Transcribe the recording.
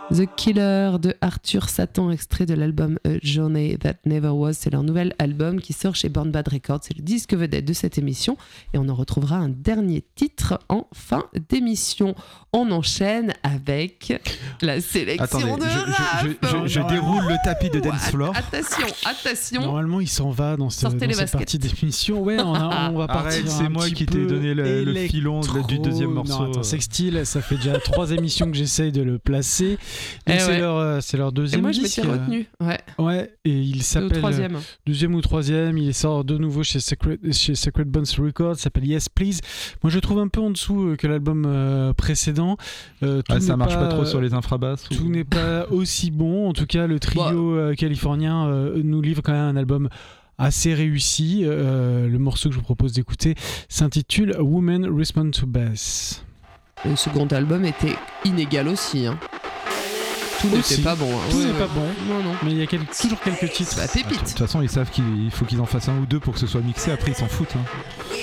The Killer de Arthur Satan, extrait de l'album A Journey That Never Was. C'est leur nouvel album qui sort chez Born Bad Records. C'est le disque vedette de cette émission. Et on en retrouvera un dernier titre en fin d'émission. On enchaîne avec la sélection. Attendez, de rap. je déroule le tapis de dance floor. Attention. Normalement, il s'en va dans cette partie d'émission. Ouais, on va partir. Arrête, c'est moi qui t'ai donné le filon du deuxième morceau. Non, attends, Sextile, ça fait déjà 3 émissions que j'essaye de le placer. Donc c'est leur deuxième disque. Et moi, je m'étais retenu. Ouais, et il s'appelle... Deuxième ou troisième. Il sort de nouveau chez Sacred Bones Records. Ça s'appelle Yes Please. Moi, je le trouve un peu en dessous que l'album précédent. Ça marche pas trop sur les infrabasses. Tout n'est pas aussi bon. En tout cas, le trio californien nous livre quand même un album assez réussi. Le morceau que je vous propose d'écouter s'intitule Women Respond to Bass. Le second album était inégal aussi. Tout n'était pas bon. Tout n'est pas bon. Non. Mais il y a toujours quelques titres. Pépite. De toute façon, ils savent qu'il faut qu'ils en fassent un ou deux pour que ce soit mixé. Après, ils s'en foutent.